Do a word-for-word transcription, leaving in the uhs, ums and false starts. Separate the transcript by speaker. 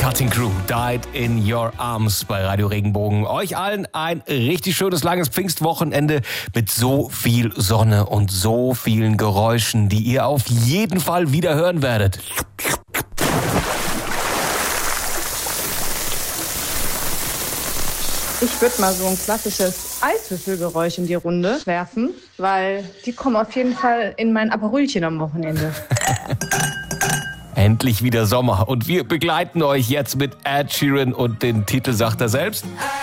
Speaker 1: Cutting Crew, Died in Your Arms bei Radio Regenbogen. Euch allen ein richtig schönes, langes Pfingstwochenende mit so viel Sonne und so vielen Geräuschen, die ihr auf jeden Fall wieder hören werdet.
Speaker 2: Ich würde mal so ein klassisches Eiswürfelgeräusch in die Runde werfen, weil die kommen auf jeden Fall in mein Aperolchen am Wochenende.
Speaker 1: Endlich wieder Sommer und wir begleiten euch jetzt mit Ed Sheeran und den Titel sagt er selbst.